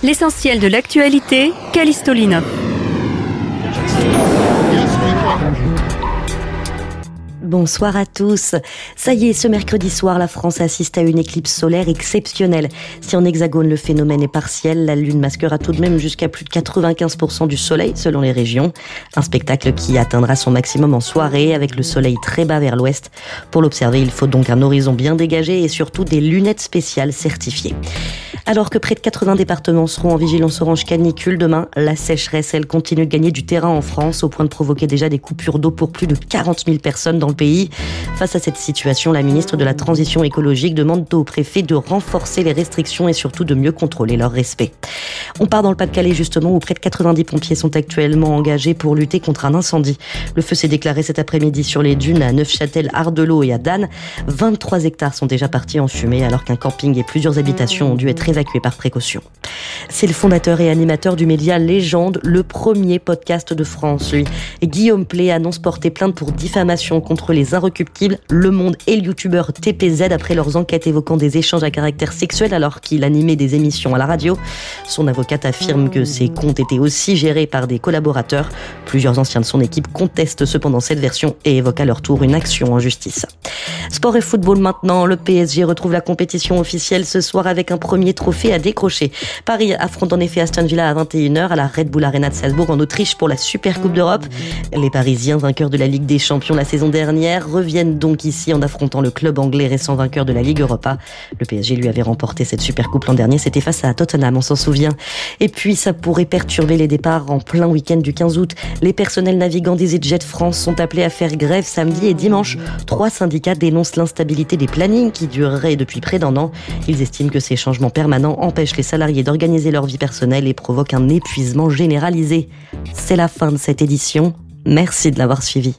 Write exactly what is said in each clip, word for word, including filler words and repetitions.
L'essentiel de l'actualité, Callisto Linov. Bonsoir à tous. Ça y est, ce mercredi soir, la France assiste à une éclipse solaire exceptionnelle. Si en hexagone le phénomène est partiel, la Lune masquera tout de même jusqu'à plus de quatre-vingt-quinze pour cent du soleil selon les régions. Un spectacle qui atteindra son maximum en soirée avec le soleil très bas vers l'ouest. Pour l'observer, il faut donc un horizon bien dégagé et surtout des lunettes spéciales certifiées. Alors que près de quatre-vingts départements seront en vigilance orange canicule demain, la sécheresse, elle, continue de gagner du terrain en France au point de provoquer déjà des coupures d'eau pour plus de quarante mille personnes dans le pays. Face à cette situation, la ministre de la Transition écologique demande aux préfets de renforcer les restrictions et surtout de mieux contrôler leur respect. On part dans le Pas-de-Calais justement où près de quatre-vingt-dix pompiers sont actuellement engagés pour lutter contre un incendie. Le feu s'est déclaré cet après-midi sur les dunes à Neufchâtel, Ardelot et à Danne. vingt-trois hectares sont déjà partis en fumée alors qu'un camping et plusieurs habitations ont dû être évacués par précaution. C'est le fondateur et animateur du média Légende, le premier podcast de France, lui. Guillaume Pley annonce porter plainte pour diffamation contre les Inrecuptibles, Le Monde et le youtubeur T P Z après leurs enquêtes évoquant des échanges à caractère sexuel alors qu'il animait des émissions à la radio. Son avocate affirme que ses comptes étaient aussi gérés par des collaborateurs. Plusieurs anciens de son équipe contestent cependant cette version et évoquent à leur tour une action en justice. Sport et football maintenant, le P S G retrouve la compétition officielle ce soir avec un premier trophée à décrocher. Paris affronte en effet Aston Villa à vingt et une heures à la Red Bull Arena de Salzbourg en Autriche pour la Super Coupe d'Europe. Les Parisiens, vainqueurs de la Ligue des Champions la saison dernière, reviennent donc ici en affrontant le club anglais récent vainqueur de la Ligue Europa. Le P S G lui avait remporté cette Super Coupe l'an dernier, c'était face à Tottenham, on s'en souvient. Et puis ça pourrait perturber les départs en plein week-end du quinze août. Les personnels navigants d'EasyJet France sont appelés à faire grève samedi et dimanche. Trois syndicats dénoncent l'instabilité des plannings qui dureraient depuis près d'un an. Ils estiment que ces changements permanents empêchent les salariés d'organiser leur vie personnelle et provoquent un épuisement généralisé. C'est la fin de cette édition. Merci de l'avoir suivi.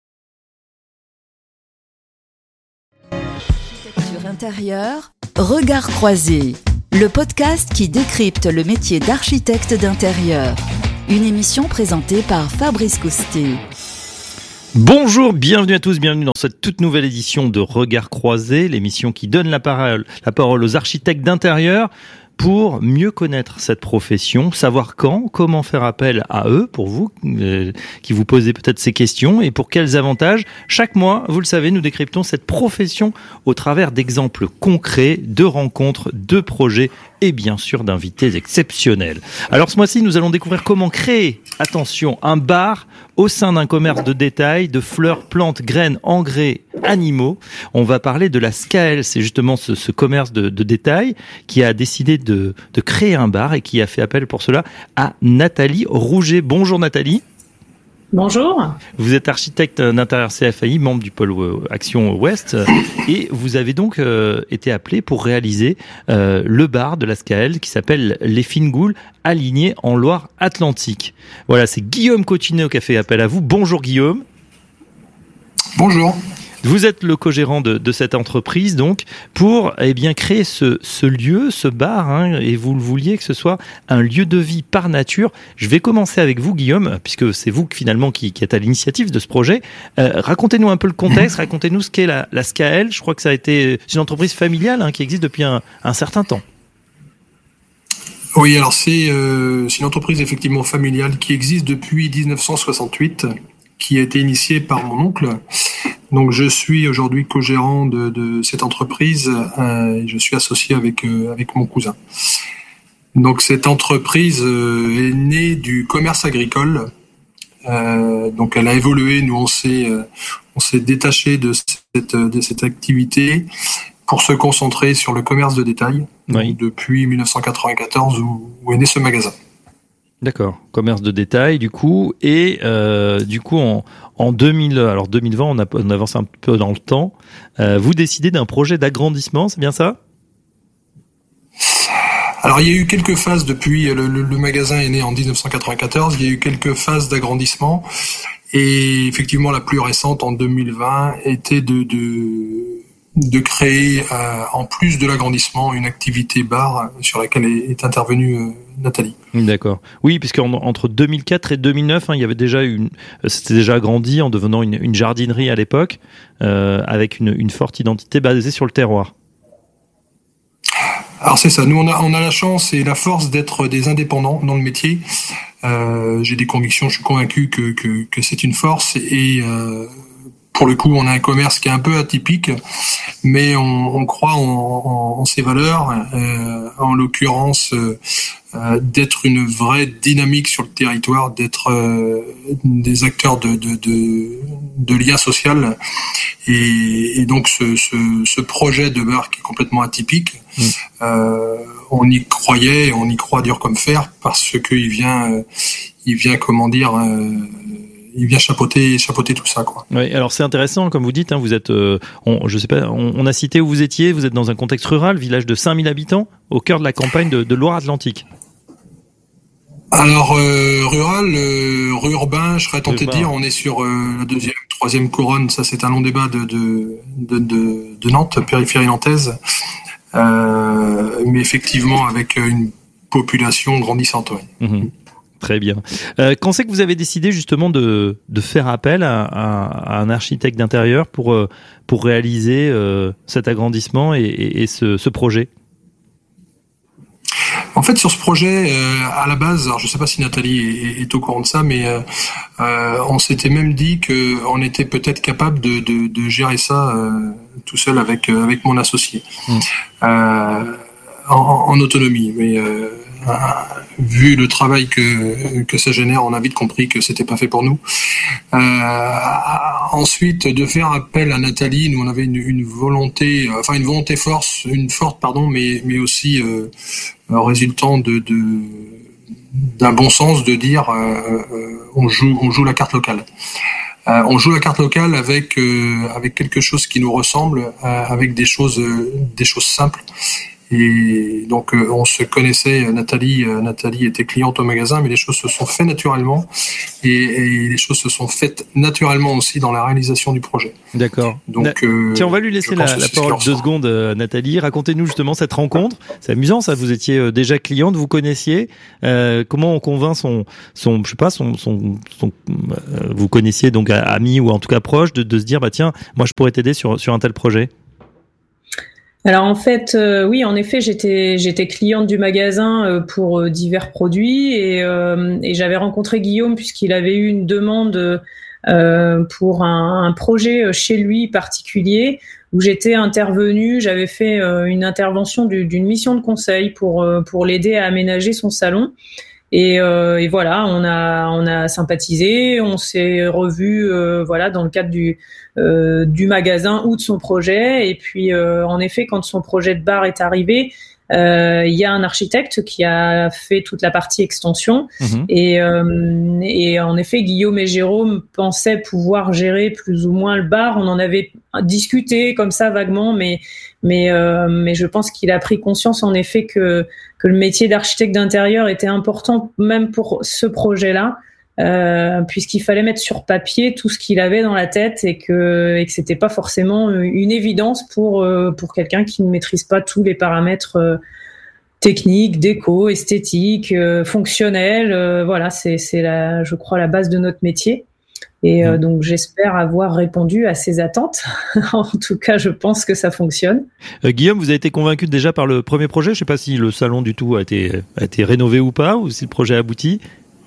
Architecture intérieure, Regard croisé, le podcast qui décrypte le métier d'architecte d'intérieur. Une émission présentée par Fabrice Coustet. Bonjour, bienvenue à tous, bienvenue dans cette toute nouvelle édition de Regard croisé, l'émission qui donne la parole, la parole aux architectes d'intérieur pour mieux connaître cette profession, savoir quand, comment faire appel à eux, pour vous, euh, qui vous posez peut-être ces questions, et pour quels avantages. Chaque mois, vous le savez, nous décryptons cette profession au travers d'exemples concrets, de rencontres, de projets, et bien sûr d'invités exceptionnels. Alors ce mois-ci, nous allons découvrir comment créer, attention, un bar au sein d'un commerce de détail de fleurs, plantes, graines, engrais, animaux. On va parler de la S C A L, c'est justement ce, ce commerce de, de détail qui a décidé de, de créer un bar et qui a fait appel pour cela à Nathalie Rouget. Bonjour Nathalie. Bonjour. Vous êtes architecte d'intérieur C F A I, membre du pôle Action Ouest, et vous avez donc euh, été appelé pour réaliser euh, le bar de la S C A L qui s'appelle Les Fines Goules, aligné en Loire-Atlantique. Voilà, c'est Guillaume Cotineau qui a fait appel à vous. Bonjour Guillaume. Bonjour. Vous êtes le co-gérant de, de cette entreprise, donc, pour eh bien créer ce, ce lieu, ce bar, hein, et vous le vouliez que ce soit un lieu de vie par nature. Je vais commencer avec vous, Guillaume, puisque c'est vous finalement qui, qui êtes à l'initiative de ce projet. Euh, racontez-nous un peu le contexte, racontez-nous ce qu'est la, la S C A L. Je crois que ça a été c'est une entreprise familiale hein, qui existe depuis un, un certain temps. Oui, alors c'est, euh, c'est une entreprise effectivement familiale qui existe depuis dix-neuf cent soixante-huit, qui a été initiée par mon oncle. Donc je suis aujourd'hui co-gérant de, de cette entreprise euh, et je suis associé avec, euh, avec mon cousin. Donc cette entreprise euh, est née du commerce agricole. Euh, donc elle a évolué, nous on s'est, euh, on s'est détaché de cette, de cette activité pour se concentrer sur le commerce de détail, oui. Depuis dix-neuf cent quatre-vingt-quatorze où, où est né ce magasin. D'accord, commerce de détail du coup, et euh, du coup en, en deux mille, alors deux mille vingt on, a, on avance un peu dans le temps, euh, vous décidez d'un projet d'agrandissement, c'est bien ça ? Alors il y a eu quelques phases depuis, le, le, le magasin est né en dix-neuf cent quatre-vingt-quatorze, il y a eu quelques phases d'agrandissement, et effectivement la plus récente en deux mille vingt était de... de de créer, euh, en plus de l'agrandissement, une activité bar sur laquelle est, est intervenue euh, Nathalie. D'accord. Oui, puisque entre deux mille quatre et deux mille neuf, hein, il y avait déjà une, c'était déjà agrandi en devenant une, une jardinerie à l'époque, euh, avec une, une forte identité basée sur le terroir. Alors c'est ça, nous on a, on a la chance et la force d'être des indépendants dans le métier. Euh, j'ai des convictions, je suis convaincu que, que, que c'est une force et euh, pour le coup on a un commerce qui est un peu atypique, mais on, on croit en, en, en ses valeurs, euh, en l'occurrence euh, euh, d'être une vraie dynamique sur le territoire, d'être euh, des acteurs de, de, de, de lien social. Et, et donc ce, ce, ce projet de bar qui est complètement atypique, mmh. euh, on y croyait, on y croit dur comme fer parce qu'il vient, euh, il vient comment dire, euh, il vient chapeauter, chapeauter tout ça, quoi. Oui, alors c'est intéressant, comme vous dites, hein, vous êtes, euh, on, je sais pas, on, on a cité où vous étiez, vous êtes dans un contexte rural, village de cinq mille habitants, au cœur de la campagne de, de Loire-Atlantique. Alors euh, rural, euh, urbain, je serais tenté de dire, on est sur euh, la deuxième, troisième couronne. Ça, c'est un long débat de de de, de, de Nantes, périphérie nantaise, euh, mais effectivement avec une population grandissante. Ouais. Mmh. Très bien. Euh, quand c'est que vous avez décidé justement de de faire appel à, à, à un architecte d'intérieur pour pour réaliser euh, cet agrandissement et, et, et ce, ce projet? En fait, sur ce projet, euh, à la base, alors je ne sais pas si Nathalie est, est au courant de ça, mais euh, euh, on s'était même dit qu'on était peut-être capable de, de, de gérer ça euh, tout seul avec euh, avec mon associé, mmh. euh, en, en autonomie. Mais euh, euh, vu le travail que que ça génère, on a vite compris que c'était pas fait pour nous. Euh, ensuite, de faire appel à Nathalie, nous on avait une, une volonté, enfin une volonté force, une forte pardon, mais mais aussi euh, résultant de, de d'un bon sens de dire euh, on joue on joue la carte locale. Euh, on joue la carte locale avec euh, avec quelque chose qui nous ressemble, euh, avec des choses euh, des choses simples. Et donc euh, on se connaissait, Nathalie euh, Nathalie était cliente au magasin, mais les choses se sont faites naturellement et, et les choses se sont faites naturellement aussi dans la réalisation du projet. D'accord. Donc euh, tiens, on va lui laisser la, la parole deux secondes, euh, Nathalie. Racontez-nous justement cette rencontre. C'est amusant, ça. Vous étiez déjà cliente, vous connaissiez. Euh, comment on convainc son son je sais pas son son, son euh, vous connaissiez donc ami ou en tout cas proche de, de se dire bah tiens, moi je pourrais t'aider sur sur un tel projet. Alors en fait, euh, oui, en effet, j'étais j'étais cliente du magasin euh, pour euh, divers produits et, euh, et j'avais rencontré Guillaume puisqu'il avait eu une demande euh, pour un, un projet chez lui particulier où j'étais intervenue. J'avais fait euh, une intervention du, d'une mission de conseil pour euh, pour l'aider à aménager son salon. Et, euh, et voilà, on a on a sympathisé, on s'est revus euh, voilà dans le cadre du euh, du magasin ou de son projet. Et puis euh, en effet, quand son projet de bar est arrivé, euh, il y a un architecte qui a fait toute la partie extension. Mmh. Et euh, et en effet, Guillaume et Jérôme pensaient pouvoir gérer plus ou moins le bar. On en avait discuté comme ça vaguement, mais mais euh, mais je pense qu'il a pris conscience en effet que que le métier d'architecte d'intérieur était important même pour ce projet-là, euh, puisqu'il fallait mettre sur papier tout ce qu'il avait dans la tête et que et que c'était pas forcément une évidence pour euh, pour quelqu'un qui ne maîtrise pas tous les paramètres euh, techniques, déco, esthétiques, euh, fonctionnels. Euh, voilà, c'est c'est la je crois la base de notre métier. Et euh, donc j'espère avoir répondu à ses attentes. En tout cas, je pense que ça fonctionne. Euh, Guillaume, vous avez été convaincu déjà par le premier projet. Je ne sais pas si le salon du tout a été, a été rénové ou pas, ou si le projet a abouti.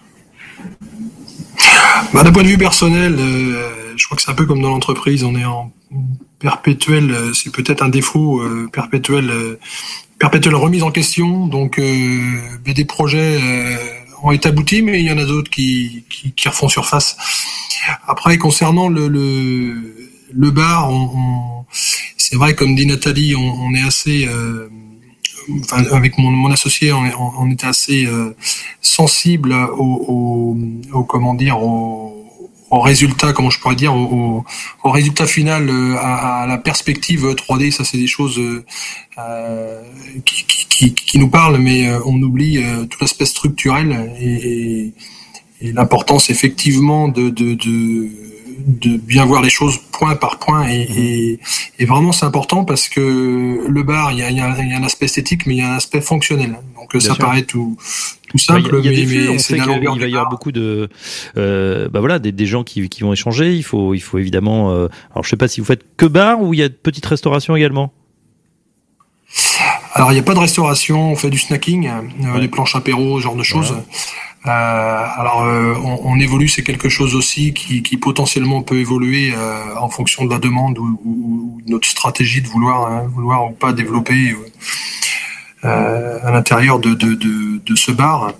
Bah, d'un point de vue personnel, euh, je crois que c'est un peu comme dans l'entreprise. On est en perpétuel, euh, c'est peut-être un défaut, euh, perpétuel, euh, perpétuelle remise en question. Donc euh, des projets euh, ont été aboutis, mais il y en a d'autres qui, qui, qui refont surface. Après, concernant le, le, le bar, on, on, c'est vrai, comme dit Nathalie, on, on est assez, euh, enfin, avec mon, mon associé, on, on était assez euh, sensible au, au, au, comment dire, au, au résultat, comment je pourrais dire, au, au résultat final, à, à la perspective trois D. Ça, c'est des choses euh, qui, qui, qui nous parlent, mais on oublie euh, tout l'aspect structurel et, et Et l'importance effectivement de, de, de, de bien voir les choses point par point et, et, et vraiment c'est important parce que le bar, il y a, il y a, il y a un aspect esthétique mais il y a un aspect fonctionnel. Donc bien ça sûr. Paraît tout, tout simple, il y a, il y a mais, flux, mais on c'est sait la longueur. Il va y avoir beaucoup de, euh, bah voilà, des, des gens qui, qui vont échanger. Il faut, il faut évidemment. Euh, alors je sais pas si vous faites que bar ou il y a de petites restaurations également. Alors, il n'y a pas de restauration, on fait du snacking, euh, ouais. des planches apéro, ce genre de choses. Voilà. Euh, alors, euh, on, on évolue, c'est quelque chose aussi qui, qui potentiellement peut évoluer euh, en fonction de la demande ou, ou, ou de notre stratégie de vouloir, hein, vouloir ou pas développer euh, à l'intérieur de, de, de, de ce bar.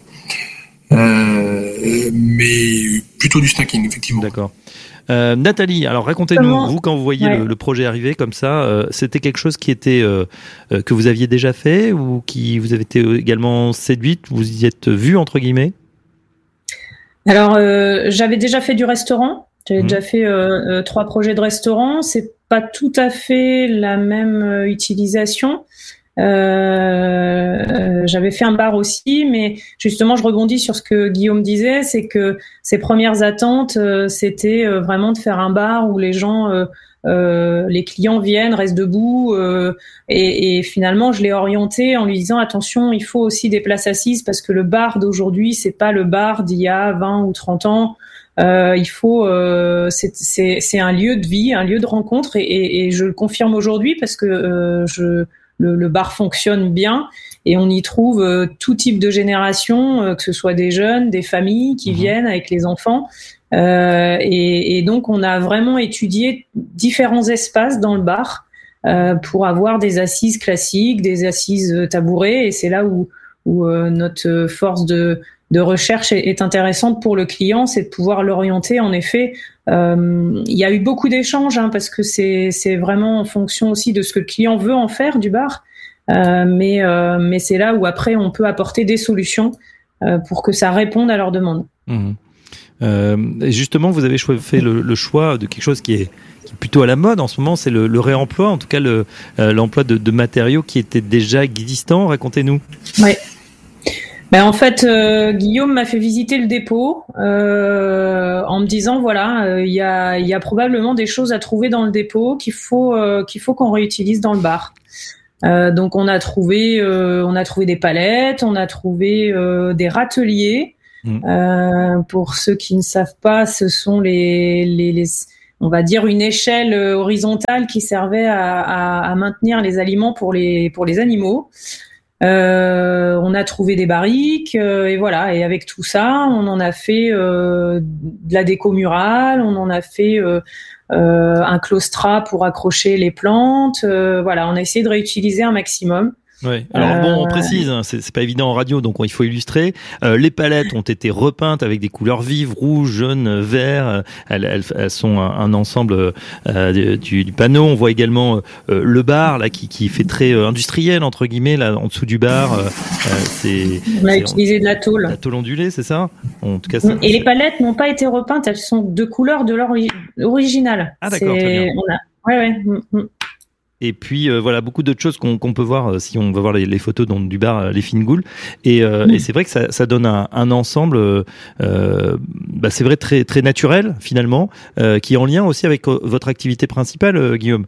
Euh, mais plutôt du snacking, effectivement. D'accord. Euh, Nathalie, alors racontez-nous, Comment vous, quand vous voyez ouais. le, le projet arriver comme ça, euh, c'était quelque chose qui était euh, euh, que vous aviez déjà fait ou qui vous avez été également séduite, vous y êtes vue, entre guillemets? Alors, euh, j'avais déjà fait du restaurant. J'avais mmh. déjà fait euh, euh, trois projets de restaurant. C'est pas tout à fait la même euh, utilisation. Euh, euh, j'avais fait un bar aussi, mais justement, je rebondis sur ce que Guillaume disait, c'est que ses premières attentes, euh, c'était euh, vraiment de faire un bar où les gens, euh, euh, les clients viennent, restent debout, euh, et, et finalement, je l'ai orienté en lui disant attention, il faut aussi des places assises parce que le bar d'aujourd'hui, c'est pas le bar d'il y a vingt ou trente ans. Euh, il faut, euh, c'est, c'est, c'est un lieu de vie, un lieu de rencontre, et, et, et je le confirme aujourd'hui parce que euh, je Le, le bar fonctionne bien et on y trouve euh, tout type de génération, euh, que ce soit des jeunes, des familles qui mmh. viennent avec les enfants. Euh, et, et donc, on a vraiment étudié différents espaces dans le bar euh, pour avoir des assises classiques, des assises tabourées. Et c'est là où, où euh, notre force de, de recherche est, est intéressante pour le client, c'est de pouvoir l'orienter. En effet, euh, il y a eu beaucoup d'échanges hein, parce que c'est, c'est vraiment en fonction aussi de ce que le client veut en faire du bar. Euh, mais, euh, mais c'est là où après on peut apporter des solutions euh, pour que ça réponde à leurs demandes. Mmh. Euh, et justement, vous avez fait le, le choix de quelque chose qui est, qui est plutôt à la mode en ce moment, c'est le, le réemploi, en tout cas le, euh, l'emploi de, de matériaux qui étaient déjà existants. Racontez-nous. Oui. Ben en fait, euh, Guillaume m'a fait visiter le dépôt euh, en me disant voilà, il euh, y a il y a probablement des choses à trouver dans le dépôt qu'il faut euh, qu'il faut qu'on réutilise dans le bar. Euh, donc on a trouvé euh, on a trouvé des palettes, on a trouvé euh, des râteliers. Mmh. Euh, pour ceux qui ne savent pas, ce sont les, les les on va dire une échelle horizontale qui servait à, à, à maintenir les aliments pour les pour les animaux. Euh, on a trouvé des barriques euh, et voilà. Et avec tout ça, on en a fait euh, de la déco murale, on en a fait euh, euh, un claustrat pour accrocher les plantes. Euh, voilà, on a essayé de réutiliser un maximum. Oui. Alors bon, on précise, hein, c'est, c'est pas évident en radio, donc il faut illustrer. Euh, les palettes ont été repeintes avec des couleurs vives, rouge, jaune, vert. Elles, elles, elles sont un, un ensemble euh, du, du panneau. On voit également euh, le bar là qui, qui fait très euh, industriel entre guillemets là en dessous du bar. Euh, c'est, on a c'est, utilisé de la tôle. La tôle ondulée, c'est ça. En tout cas. Ça, et c'est... les palettes n'ont pas été repeintes, elles sont de couleur de l'original. Ah d'accord, c'est... très bien. On a... Ouais ouais. Mm-hmm. Et puis euh, voilà, beaucoup d'autres choses qu'on, qu'on peut voir euh, si on va voir les, les photos dans, du bar euh, Les Fines Goules. Et, euh, mmh. et c'est vrai que ça, ça donne un, un ensemble, euh, bah, c'est vrai très très naturel finalement, euh, qui est en lien aussi avec euh, votre activité principale, euh, Guillaume.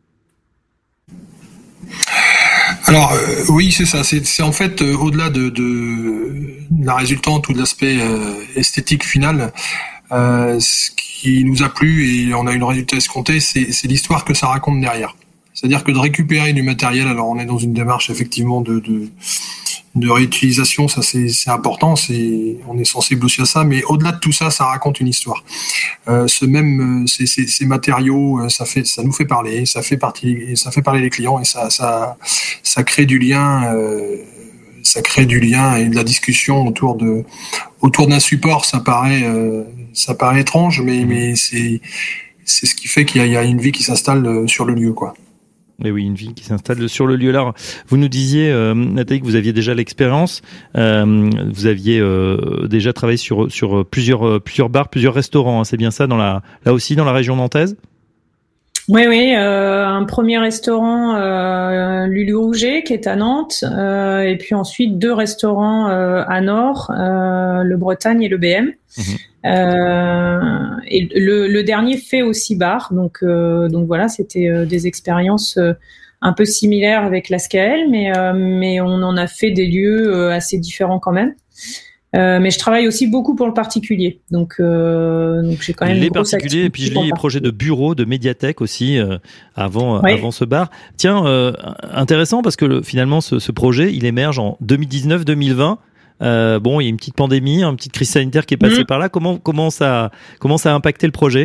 Alors euh, oui, c'est ça. C'est, c'est en fait euh, au-delà de, de, de la résultante ou de l'aspect euh, esthétique final. Euh, ce qui nous a plu et on a eu le résultat escompté, c'est, c'est l'histoire que ça raconte derrière. C'est-à-dire que de récupérer du matériel, alors on est dans une démarche effectivement de de, de réutilisation, ça c'est, c'est important, c'est on est sensible aussi à ça, mais au-delà de tout ça, ça raconte une histoire. Euh, ce même ces, ces, ces matériaux, ça fait ça nous fait parler, ça fait partie, ça fait parler les clients et ça ça ça crée du lien. Euh, ça crée du lien et de la discussion autour de autour d'un support. Ça paraît euh, ça paraît étrange, mais mais c'est c'est ce qui fait qu'il y a, il y a une vie qui s'installe sur le lieu, quoi. Et oui, une vie qui s'installe sur le lieu. Alors, vous nous disiez, euh, Nathalie, que vous aviez déjà l'expérience. Euh, vous aviez euh, déjà travaillé sur sur plusieurs plusieurs bars, plusieurs restaurants. Hein, c'est bien ça, dans la là aussi dans la région nantaise. Oui, oui, euh, un premier restaurant euh, Lulu Rouget qui est à Nantes, euh, et puis ensuite deux restaurants euh, à Nord, euh, le Bretagne et le B M. Mmh. Euh, et le, le dernier fait aussi bar, donc euh, donc voilà, c'était euh, des expériences euh, un peu similaires avec l'A S C A L, mais euh, mais on en a fait des lieux euh, assez différents quand même. Euh, mais je travaille aussi beaucoup pour le particulier, donc, euh, donc j'ai quand même les une grosse particuliers et puis je lis les projets de bureau, de médiathèque aussi euh, avant oui. avant ce bar. Tiens, euh, intéressant parce que le, finalement ce, ce projet il émerge en deux mille dix-neuf deux mille vingt. Euh, bon, il y a une petite pandémie, une petite crise sanitaire qui est passée mmh. par là. Comment comment ça comment ça a impacté le projet ?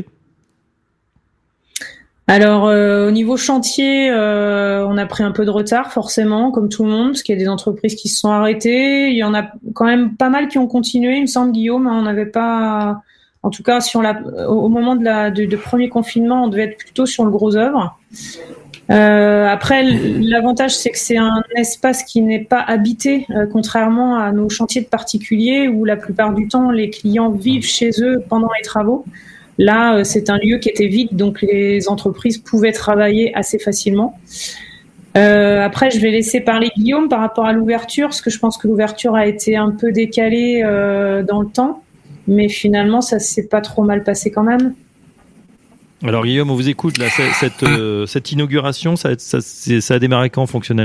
Alors euh, au niveau chantier, euh, on a pris un peu de retard forcément, comme tout le monde, parce qu'il y a des entreprises qui se sont arrêtées. Il y en a quand même pas mal qui ont continué, il me semble, Guillaume. Hein, on n'avait pas, en tout cas, si on l'a, au moment de la de, de premier confinement, on devait être plutôt sur le gros œuvre. Euh, après, l'avantage, c'est que c'est un espace qui n'est pas habité, euh, contrairement à nos chantiers de particuliers où la plupart du temps les clients vivent chez eux pendant les travaux. Là, c'est un lieu qui était vide, donc les entreprises pouvaient travailler assez facilement. Euh, après, je vais laisser parler Guillaume par rapport à l'ouverture, parce que je pense que l'ouverture a été un peu décalée euh, dans le temps, mais finalement, ça s'est pas trop mal passé quand même. Alors Guillaume, on vous écoute là. Cette, euh, cette inauguration, ça, ça, ça a démarré quand fonctionnellement ?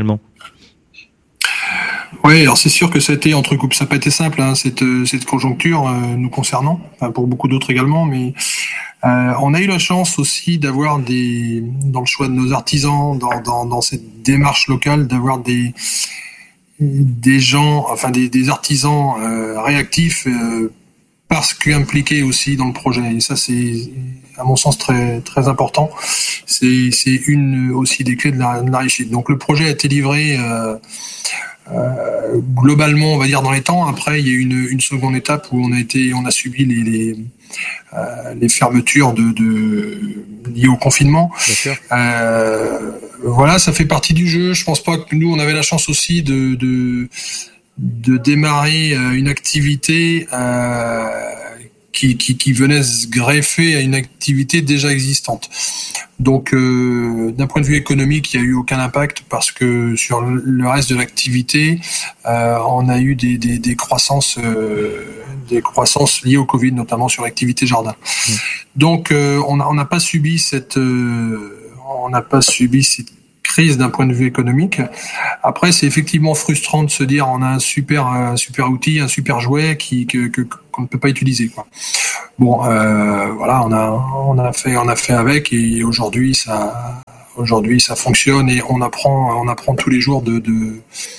Oui, alors c'est sûr que ça a été entrecoupe, ça n'a pas été simple, hein, cette, cette conjoncture euh, nous concernant, enfin pour beaucoup d'autres également, mais euh, on a eu la chance aussi d'avoir des, dans le choix de nos artisans, dans, dans, dans cette démarche locale, d'avoir des, des gens, enfin des, des artisans euh, réactifs, euh, parce qu'impliqués aussi dans le projet. Et ça, c'est à mon sens très très important. C'est c'est une aussi des clés de la, de la réussite. Donc le projet a été livré. Euh, Euh, globalement, on va dire dans les temps. Après, il y a eu une, une seconde étape où on a été, on a subi les les, euh, les fermetures de, de liées au confinement. Euh, voilà, ça fait partie du jeu. Je pense pas que nous, on avait la chance aussi de de, de démarrer une activité euh, qui, qui qui venait se greffer à une activité déjà existante. Donc, euh, d'un point de vue économique, il n'y a eu aucun impact parce que sur le reste de l'activité, euh, on a eu des, des, des croissances, euh, des croissances liées au Covid, notamment sur l'activité jardin. Mmh. Donc, euh, on n'a on n'a pas subi cette, euh, on n'a pas subi cette crise d'un point de vue économique. Après, c'est effectivement frustrant de se dire on a un super, un super outil, un super jouet qui que, que qu'on ne peut pas utiliser, quoi. Bon, euh, voilà, on a on a fait on a fait avec et aujourd'hui ça aujourd'hui ça fonctionne et on apprend on apprend tous les jours de de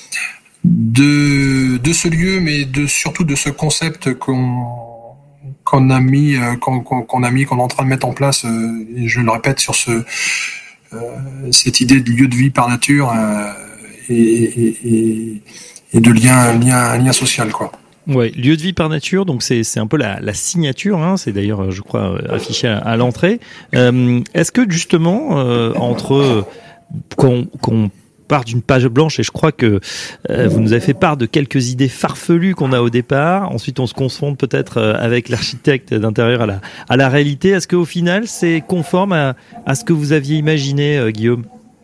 de, de ce lieu, mais de surtout de ce concept qu'on qu'on a mis qu'on, qu'on a mis qu'on est en train de mettre en place. Et je le répète sur ce Euh, cette idée de lieu de vie par nature euh, et, et, et, et de lien, lien, lien social, quoi. Ouais, lieu de vie par nature, donc c'est c'est un peu la, la signature, hein, c'est d'ailleurs, je crois, affiché à, à l'entrée. Euh, est-ce que justement, euh, entre qu'on qu'on part d'une page blanche, et je crois que euh, vous nous avez fait part de quelques idées farfelues qu'on a au départ. Ensuite, on se confronte peut-être avec l'architecte d'intérieur à la à la réalité. Est-ce qu'au final, c'est conforme à à ce que vous aviez imaginé, euh, Guillaume ?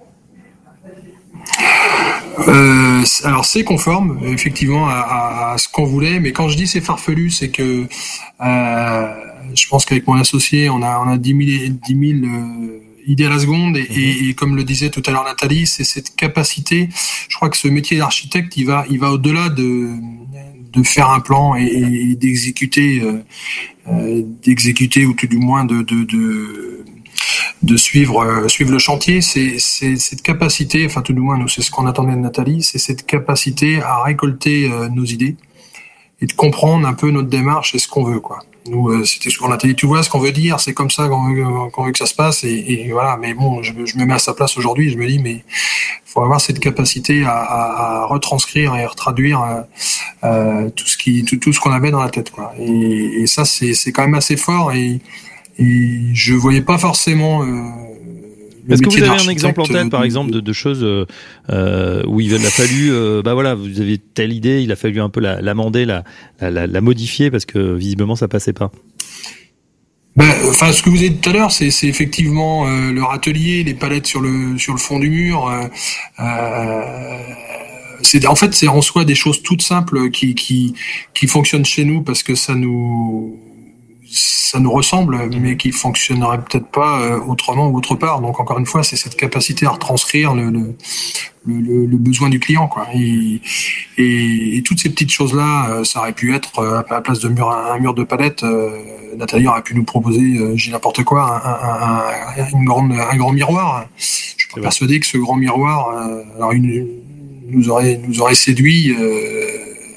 Euh, alors c'est conforme effectivement à, à, à ce qu'on voulait, mais quand je dis c'est farfelu, c'est que euh, je pense qu'avec mon associé, on a on a dix mille dix mille euh, idée à la seconde et, mmh. et, et comme le disait tout à l'heure Nathalie, c'est cette capacité. Je crois que ce métier d'architecte, il va, il va au-delà de de faire un plan et, et d'exécuter, euh, d'exécuter ou tout du moins de de de, de suivre euh, suivre le chantier. C'est c'est cette capacité, enfin tout du moins nous c'est ce qu'on attendait de Nathalie, c'est cette capacité à récolter euh, nos idées et de comprendre un peu notre démarche et ce qu'on veut, quoi. Nous, euh, c'était ce qu'on a dit, tu vois, ce qu'on veut dire, c'est comme ça qu'on veut, qu'on veut que ça se passe, et, et voilà. Mais bon, je, je me mets à sa place aujourd'hui, je me dis, mais faut avoir cette capacité à, à, à retranscrire et à retraduire euh, euh, tout ce qui, tout, tout ce qu'on avait dans la tête, quoi. Et, et ça, c'est, c'est quand même assez fort, et, et je voyais pas forcément. Euh, Est-ce que vous avez un exemple en tête, par exemple, de, de choses euh, où il a fallu, euh, bah voilà, vous avez telle idée, il a fallu un peu la, l'amender, la, la, la modifier parce que visiblement ça passait pas. Ben, enfin, ce que vous avez dit tout à l'heure, c'est, c'est effectivement euh, leur atelier, les palettes sur le sur le fond du mur. Euh, euh, c'est en fait, c'est en soi des choses toutes simples qui qui qui fonctionnent chez nous parce que ça nous ça nous ressemble, mais qui fonctionnerait peut-être pas euh, autrement ou autre part. Donc encore une fois, c'est cette capacité à retranscrire le, le, le, le besoin du client, quoi. Et, et, et toutes ces petites choses-là, euh, ça aurait pu être euh, à la place de mur, un mur de palette. Euh, Nathalie aurait pu nous proposer, euh, j'ai n'importe quoi, un, un, un, une grande, un grand miroir. Je suis persuadé que ce grand miroir, euh, alors une, nous aurait, nous aurait séduit. Euh,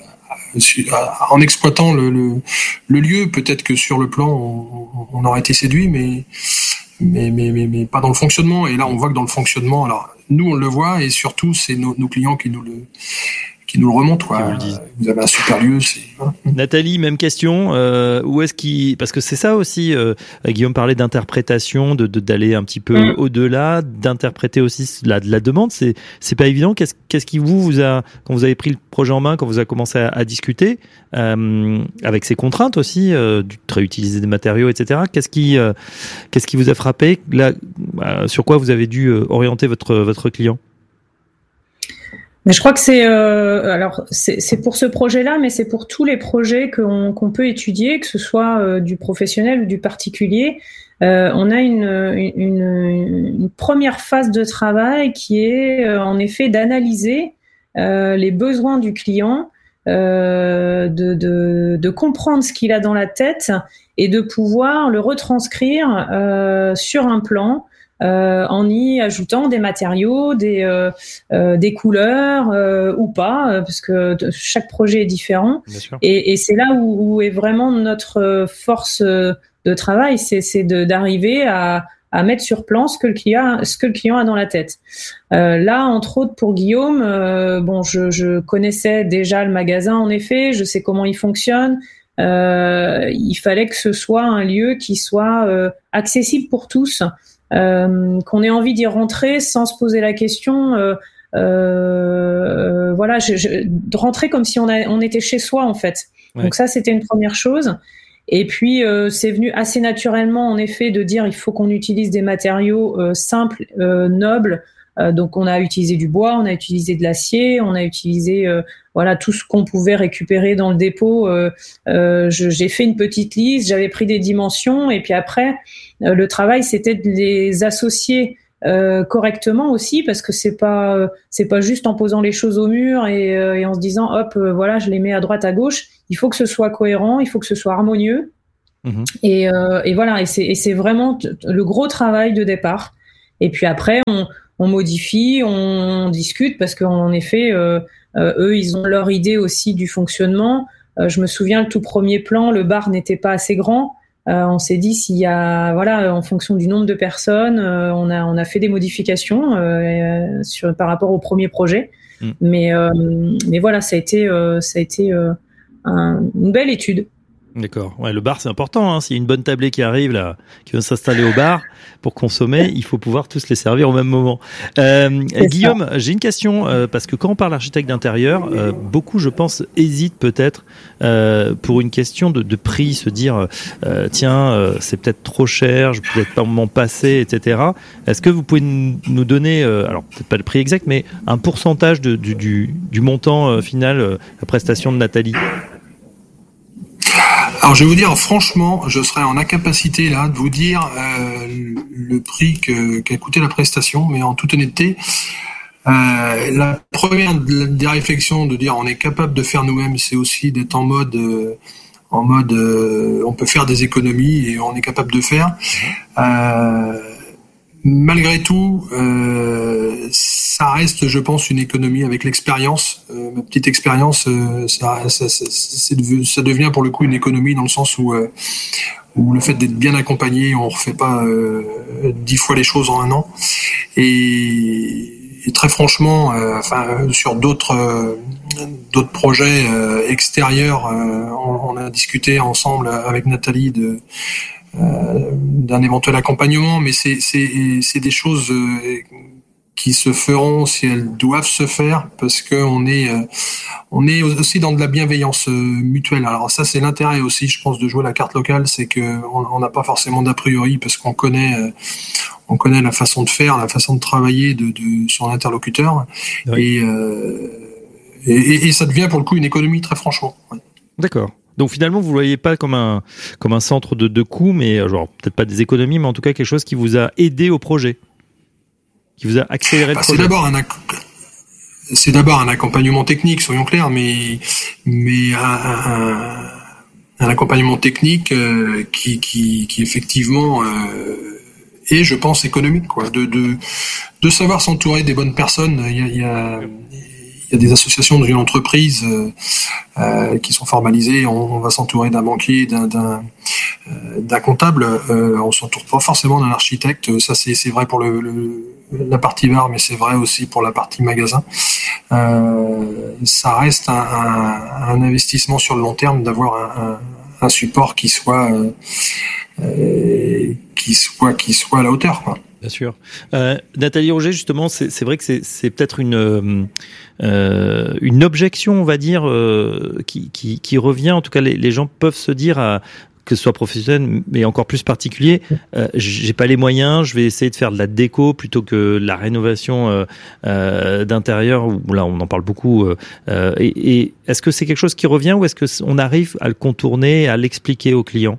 en exploitant le, le, le lieu, peut-être que sur le plan on, on aurait été séduit, mais, mais, mais, mais, mais pas dans le fonctionnement. Et là, on voit que dans le fonctionnement, alors nous on le voit, et surtout c'est nos, nos clients qui nous le qui nous le remontent, quoi. Vous, le vous avez un super lieu. C'est... Nathalie, même question. Euh, où est-ce qu'il... Parce que c'est ça aussi. Euh, Guillaume parlait d'interprétation, de, de d'aller un petit peu mmh. au-delà, d'interpréter aussi la, la demande. C'est c'est pas évident. Qu'est-ce qu'est-ce qui vous vous a, quand vous avez pris le projet en main, quand vous avez commencé à, à discuter euh, avec ces contraintes aussi, euh, de réutiliser des matériaux, et cetera. Qu'est-ce qui euh, qu'est-ce qui vous a frappé là, euh, sur quoi vous avez dû euh, orienter votre votre client? Mais je crois que c'est euh, alors c'est, c'est pour ce projet-là, mais c'est pour tous les projets qu'on, qu'on peut étudier, que ce soit euh, du professionnel ou du particulier. Euh, on a une, une, une première phase de travail qui est euh, en effet d'analyser euh, les besoins du client, euh, de, de, de comprendre ce qu'il a dans la tête et de pouvoir le retranscrire euh, sur un plan. Euh, en y ajoutant des matériaux, des, euh, euh, des couleurs euh, ou pas, euh, parce que chaque projet est différent. Et, et c'est là où, où est vraiment notre force de travail, c'est, c'est de, d'arriver à, à mettre sur plan ce que le client, ce que le client a dans la tête. Euh, là, entre autres pour Guillaume, euh, bon, je, je connaissais déjà le magasin en effet, je sais comment il fonctionne. Euh, il fallait que ce soit un lieu qui soit euh, accessible pour tous. Euh, qu'on ait envie d'y rentrer sans se poser la question, euh, euh, voilà, je, je, de rentrer comme si on, a, on était chez soi en fait. Ouais. Donc ça, c'était une première chose. Et puis euh, c'est venu assez naturellement en effet de dire il faut qu'on utilise des matériaux euh, simples, euh, nobles. Euh, donc on a utilisé du bois, on a utilisé de l'acier, on a utilisé euh, voilà tout ce qu'on pouvait récupérer dans le dépôt. Euh, euh, je, j'ai fait une petite liste, j'avais pris des dimensions et puis après euh, le travail c'était de les associer euh, correctement aussi parce que c'est pas euh, c'est pas juste en posant les choses au mur et, euh, et en se disant hop euh, voilà je les mets à droite à gauche. Il faut que ce soit cohérent, il faut que ce soit harmonieux. Mmh. Et, euh, et voilà et c'est, et c'est vraiment t- le gros travail de départ. Et puis après on on modifie, on discute parce qu'en effet, euh, euh, eux, ils ont leur idée aussi du fonctionnement. Euh, je me souviens, le tout premier plan, le bar n'était pas assez grand. Euh, on s'est dit s'il y a, voilà, en fonction du nombre de personnes, euh, on a on a fait des modifications euh, sur par rapport au premier projet. Mmh. Mais euh, mais voilà, ça a été euh, ça a été euh, un, une belle étude. D'accord. Ouais, le bar, c'est important. Hein. S'il y a une bonne tablée qui arrive, là, qui veut s'installer au bar pour consommer, il faut pouvoir tous les servir au même moment. Euh, Guillaume, ça. J'ai une question, euh, parce que quand on parle architecte d'intérieur, euh, beaucoup, je pense, hésitent peut-être euh, pour une question de, de prix, se dire, euh, tiens, euh, c'est peut-être trop cher, je peux peut-être pas m'en passer, et cetera. Est-ce que vous pouvez nous donner, euh, alors peut-être pas le prix exact, mais un pourcentage de, du, du, du montant euh, final, euh, la prestation de Nathalie ? Alors je vais vous dire franchement, je serais en incapacité là de vous dire euh, le prix que, qu'a coûté la prestation, mais en toute honnêteté, euh, la première des réflexions de dire on est capable de faire nous-mêmes, c'est aussi d'être en mode, euh, en mode, euh, on peut faire des économies et on est capable de faire. Euh, Malgré tout, euh, ça reste, je pense, une économie avec l'expérience. Euh, ma petite expérience, euh, ça, ça, ça, c'est de, ça devient pour le coup une économie dans le sens où, euh, où le fait d'être bien accompagné, on refait pas euh, dix fois les choses en un an. Et, et très franchement, euh, enfin, sur d'autres euh, d'autres projets euh, extérieurs, euh, on, on a discuté ensemble avec Nathalie de Euh, d'un éventuel accompagnement, mais c'est, c'est, c'est des choses euh, qui se feront si elles doivent se faire, parce que on est, euh, on est aussi dans de la bienveillance euh, mutuelle. Alors ça, c'est l'intérêt aussi, je pense, de jouer la carte locale, c'est que on n'a pas forcément d'a priori, parce qu'on connaît, euh, on connaît la façon de faire, la façon de travailler de, de son interlocuteur, oui. et, euh, et, et ça devient pour le coup une économie très franchement. Ouais. D'accord. Donc finalement, vous ne voyez pas comme un, comme un centre de, de coûts, mais genre peut-être pas des économies, mais en tout cas quelque chose qui vous a aidé au projet, qui vous a accéléré bah, le projet. C'est d'abord un, c'est d'abord un accompagnement technique, soyons clairs, mais, mais un, un, un accompagnement technique euh, qui, qui, qui effectivement euh, est, je pense, économique, quoi. De, de, de savoir s'entourer des bonnes personnes. Il y a, il y a, il y a des associations dans une entreprise euh, euh, qui sont formalisées. On, on va s'entourer d'un banquier, d'un, d'un, euh, d'un comptable. Euh, on s'entoure pas forcément d'un architecte. Ça, c'est, c'est vrai pour le, le, la partie bar, mais c'est vrai aussi pour la partie magasin. Euh, ça reste un, un, un investissement sur le long terme d'avoir un, un, un support qui soit, euh, euh, qui soit, qui soit à la hauteur, quoi. Bien sûr. Euh, Nathalie Roger, justement, c'est, c'est vrai que c'est, c'est peut-être une euh, une objection, on va dire, euh, qui, qui, qui revient. En tout cas, les, les gens peuvent se dire, à, que ce soit professionnel, mais encore plus particulier, euh, j'ai pas les moyens, je vais essayer de faire de la déco plutôt que la rénovation euh, euh, d'intérieur. Où là, on en parle beaucoup. Euh, et, et est-ce que c'est quelque chose qui revient ou est-ce que on arrive à le contourner, à l'expliquer aux clients?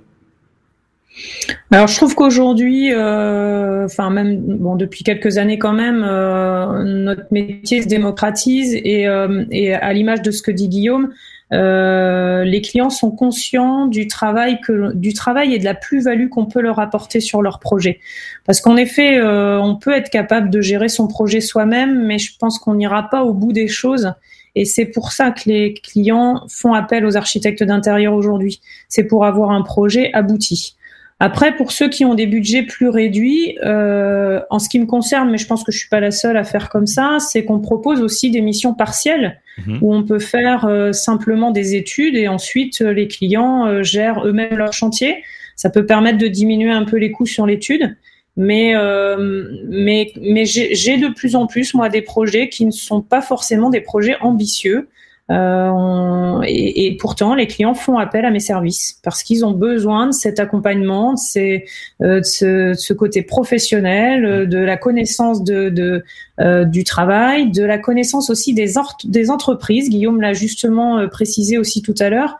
Alors je trouve qu'aujourd'hui, euh, enfin même bon depuis quelques années quand même, euh, notre métier se démocratise et, euh, et à l'image de ce que dit Guillaume, euh, les clients sont conscients du travail que du travail et de la plus-value qu'on peut leur apporter sur leur projet. Parce qu'en effet, euh, on peut être capable de gérer son projet soi-même, mais je pense qu'on n'ira pas au bout des choses. Et c'est pour ça que les clients font appel aux architectes d'intérieur aujourd'hui. C'est pour avoir un projet abouti. Après, pour ceux qui ont des budgets plus réduits, euh, en ce qui me concerne, mais je pense que je suis pas la seule à faire comme ça, c'est qu'on propose aussi des missions partielles mmh. où on peut faire euh, simplement des études et ensuite euh, les clients euh, gèrent eux-mêmes leur chantier. Ça peut permettre de diminuer un peu les coûts sur l'étude, mais euh, mais mais j'ai, j'ai de plus en plus moi des projets qui ne sont pas forcément des projets ambitieux. Euh, on, et, et pourtant, les clients font appel à mes services parce qu'ils ont besoin de cet accompagnement, de, ces, euh, de, ce, de ce côté professionnel, de la connaissance de, de, euh, du travail, de la connaissance aussi des, or- des entreprises. Guillaume l'a justement euh, précisé aussi tout à l'heure.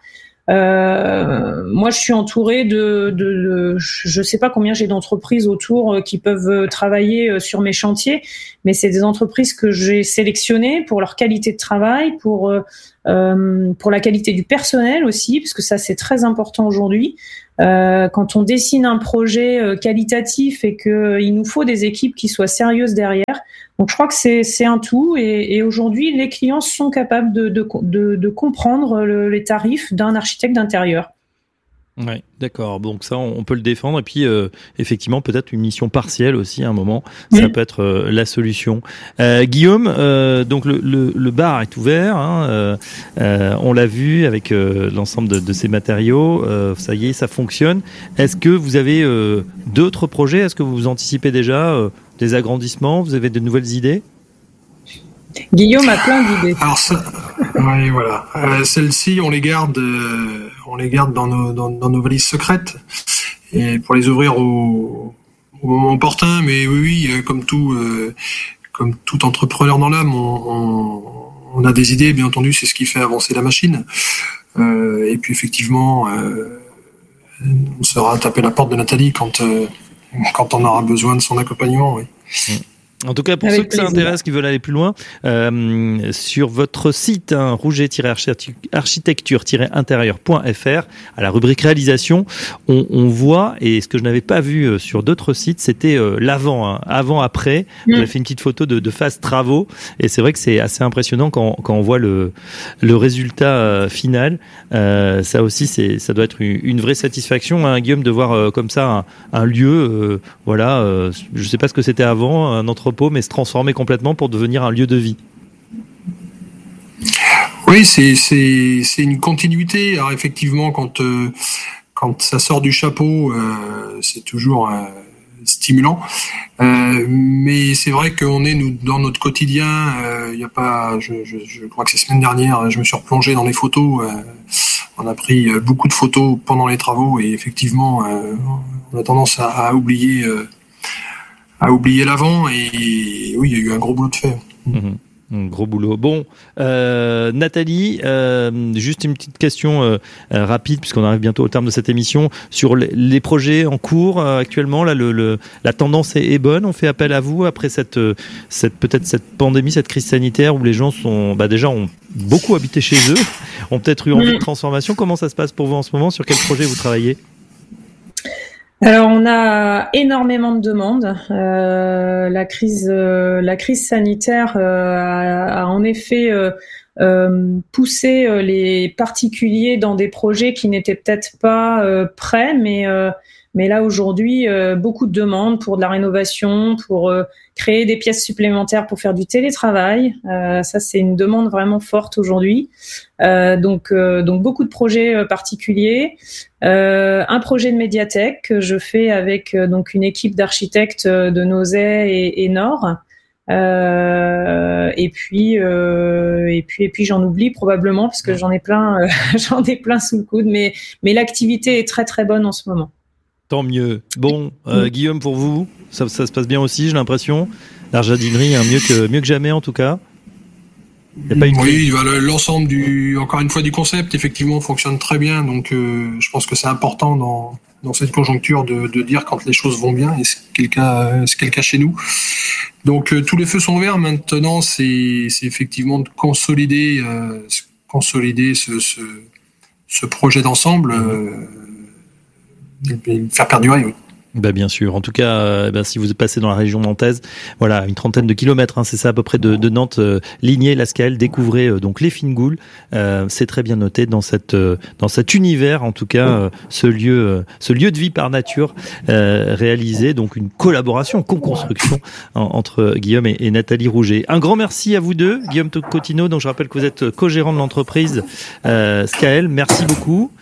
Euh, moi, je suis entourée de, de, de je sais pas combien j'ai d'entreprises autour euh, qui peuvent travailler euh, sur mes chantiers, mais c'est des entreprises que j'ai sélectionnées pour leur qualité de travail, pour euh, euh, pour la qualité du personnel aussi, parce que ça c'est très important aujourd'hui. Euh, quand on dessine un projet euh, qualitatif et que euh, il nous faut des équipes qui soient sérieuses derrière. Donc je crois que c'est c'est un tout et, et aujourd'hui les clients sont capables de de de, de comprendre le, les tarifs d'un architecte d'intérieur. Ouais, d'accord. Donc ça, on peut le défendre. Et puis, euh, effectivement, peut-être une mission partielle aussi à un moment. Ça mmh. peut être euh, la solution. Euh, Guillaume, euh, donc le, le, le bar est ouvert. Hein, euh, euh, on l'a vu avec euh, l'ensemble de, de ces matériaux. Euh, ça y est, ça fonctionne. Est-ce que vous avez euh, d'autres projets? Est-ce que vous anticipez déjà euh, des agrandissements? Vous avez de nouvelles idées? Guillaume a plein d'idées. Alors ça, oui, voilà. Euh, celles-ci, on les garde, euh, on les garde dans nos dans, dans nos valises secrètes et pour les ouvrir au, au moment opportun. Mais oui, oui, comme tout, euh, comme tout entrepreneur dans l'âme, on, on, on a des idées. Bien entendu, c'est ce qui fait avancer la machine. Euh, et puis effectivement, euh, on sera taper la porte de Nathalie quand euh, quand on aura besoin de son accompagnement. Oui. Mmh. En tout cas, pour Avec ceux que plaisir. Ça intéresse, qui veulent aller plus loin, euh, sur votre site, hein, rouget-architecture-intérieur point f r, à la rubrique réalisation, on, on voit, et ce que je n'avais pas vu sur d'autres sites, c'était euh, l'avant, hein, avant-après. Mmh. Vous avez fait une petite photo de, de phase travaux, et c'est vrai que c'est assez impressionnant quand, quand on voit le, le résultat euh, final. Euh, ça aussi, c'est, ça doit être une, une vraie satisfaction, hein, Guillaume, de voir euh, comme ça un, un lieu, euh, voilà, euh, je ne sais pas ce que c'était avant, un entrepôt, mais se transformer complètement pour devenir un lieu de vie. Oui, c'est c'est c'est une continuité. Alors effectivement, quand euh, quand ça sort du chapeau, euh, c'est toujours euh, stimulant. Euh, mais c'est vrai qu'on est nous dans notre quotidien. Il euh, y a pas, je, je je crois que c'est semaine dernière, je me suis replongé dans les photos. Euh, on a pris beaucoup de photos pendant les travaux et effectivement, euh, on a tendance à, à oublier. Euh, à oublier l'avant et oui, il y a eu un gros boulot de fait. Mmh. Gros boulot. Bon, euh, Nathalie, euh, juste une petite question euh, euh, rapide, puisqu'on arrive bientôt au terme de cette émission, sur les, les projets en cours euh, actuellement. Là, le, le, la tendance est, est bonne. On fait appel à vous après cette, cette peut-être cette pandémie, cette crise sanitaire où les gens sont, bah déjà, ont beaucoup habité chez eux, ont peut-être eu envie de transformation. Comment ça se passe pour vous en ce moment? Sur quel projet vous travaillez? Alors, on a énormément de demandes. Euh, la crise, euh, la crise sanitaire euh, a, a en effet euh, euh, poussé euh, les particuliers dans des projets qui n'étaient peut-être pas euh, prêts, mais euh, mais là aujourd'hui, euh, beaucoup de demandes pour de la rénovation, pour euh, créer des pièces supplémentaires pour faire du télétravail. Euh, ça, c'est une demande vraiment forte aujourd'hui. Euh, donc, euh, donc beaucoup de projets euh, particuliers. Euh, un projet de médiathèque que je fais avec euh, donc une équipe d'architectes de Nozay et, et Nord. Euh, et puis, euh, et puis, et puis, j'en oublie probablement parce que j'en ai plein, euh, j'en ai plein sous le coude. Mais, mais l'activité est très très bonne en ce moment. Tant mieux. Bon, euh, mmh. Guillaume, pour vous, ça, ça se passe bien aussi, j'ai l'impression. La jardinerie, hein, mieux que mieux que jamais en tout cas. Y a pas une... Oui, bah, l'ensemble du, encore une fois, du concept, effectivement, fonctionne très bien. Donc, euh, je pense que c'est important dans dans cette conjoncture de, de dire quand les choses vont bien. Et c'est le cas, c'est le cas chez nous. Donc, euh, tous les feux sont verts. Maintenant, c'est c'est effectivement de consolider euh, consolider ce ce, ce projet d'ensemble. Euh, et faire perdurer, oui. Bah bien sûr. En tout cas, euh, bah, si vous passez dans la région nantaise, voilà, une trentaine de kilomètres, hein, c'est ça à peu près de, de Nantes, euh, Ligné, Lascales, découvrez euh, donc les Fingoules. Euh, c'est très bien noté dans cette euh, dans cet univers, en tout cas, euh, ce lieu euh, ce lieu de vie par nature euh, réalisé, donc une collaboration, co-construction en, entre Guillaume et, et Nathalie Rouget. Un grand merci à vous deux, Guillaume Cotineau. Donc je rappelle que vous êtes co-gérant de l'entreprise euh, Skael. Merci beaucoup.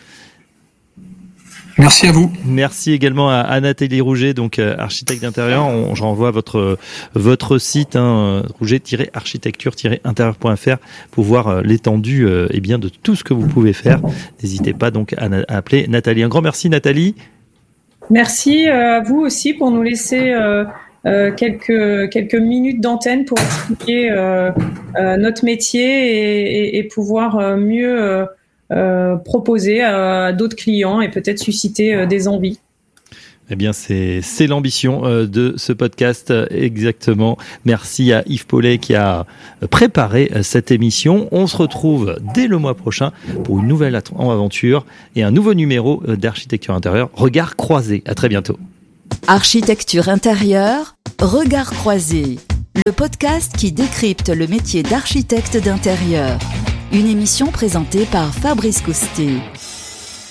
Merci à vous. Merci également à, à Nathalie Rouget, donc euh, architecte d'intérieur. On, je renvoie à votre votre site, hein, rouget tiret architecture tiret intérieur point f r, pour voir euh, l'étendue euh, eh bien de tout ce que vous pouvez faire. N'hésitez pas donc à, à appeler Nathalie. Un grand merci, Nathalie. Merci à vous aussi pour nous laisser euh, euh, quelques quelques minutes d'antenne pour expliquer euh, euh, notre métier et, et, et pouvoir euh, mieux euh, Euh, proposer à d'autres clients et peut-être susciter euh, des envies. Eh bien, c'est c'est l'ambition euh, de ce podcast euh, exactement. Merci à Yves Paulet qui a préparé euh, cette émission. On se retrouve dès le mois prochain pour une nouvelle aventure et un nouveau numéro euh, d'Architecture Intérieure. Regard croisé. À très bientôt. Architecture Intérieure, Regard croisé. Le podcast qui décrypte le métier d'architecte d'intérieur. Une émission présentée par Fabrice Coustet.